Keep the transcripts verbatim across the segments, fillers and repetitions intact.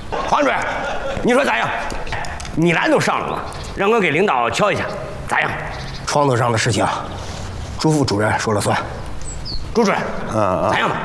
黄主任，你说咋样？你来都上了嘛，让我给领导瞧一下，咋样？ 创作上的事情，朱副主任说了算。 朱主任， 嗯嗯， 咋样吧？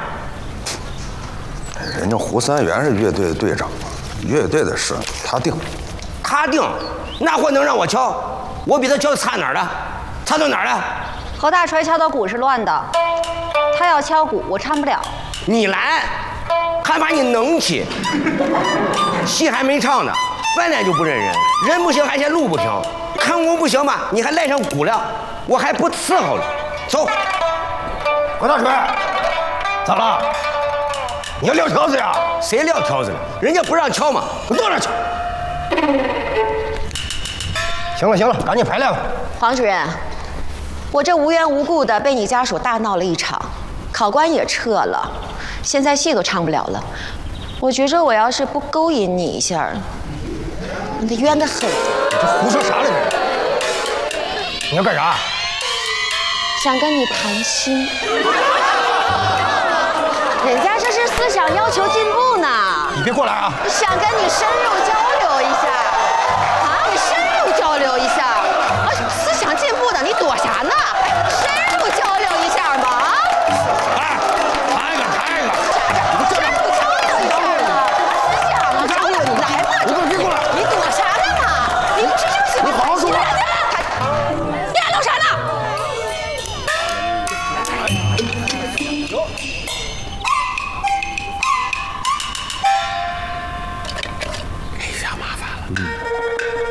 人家胡三元是乐队的队长，乐队的事他定。 他定，那货能让我敲？我比他敲差哪儿了？差到哪儿了？ 侯大锤敲的鼓是乱的，他要敲鼓，我唱不了。 你来，还把你弄起，戏还没唱呢，本来就不认人，人不行还嫌路不平，看我不行吧，你还赖上鼓了，我还不伺候了。走， 何大锤，咋了？你要撂挑子呀？ 谁撂挑子了？人家不让敲嘛， 我坐那去。行了行了，赶紧排练吧。 黄主任，我这无缘无故的被你家属大闹了一场，考官也撤了，现在戏都唱不了了。我觉着我要是不勾引你一下，你得冤得很。 你这胡说啥来着？你要干啥？ 想跟你谈心。人家这是思想要求进步呢。 你别过来啊！ 想跟你深入交流。